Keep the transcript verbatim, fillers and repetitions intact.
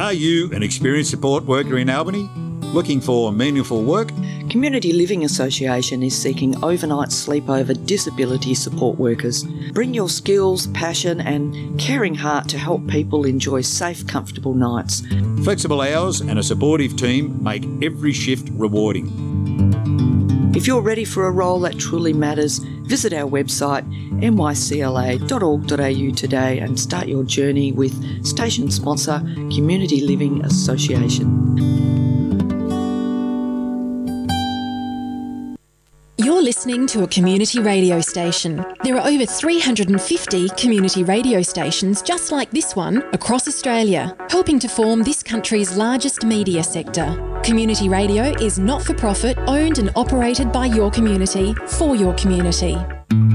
Are you an experienced support worker in Albany? Looking for meaningful work? Community Living Association is seeking overnight sleepover disability support workers. Bring your skills, passion and caring heart to help people enjoy safe, comfortable nights. Flexible hours and a supportive team make every shift rewarding. If you're ready for a role that truly matters, visit our website m y c l a dot org dot a u today and start your journey with station sponsor Community Living Association. You're listening to a community radio station. There are over three hundred fifty community radio stations just like this one across Australia, helping to form this country's largest media sector. Community radio is not-for-profit, owned and operated by your community, for your community.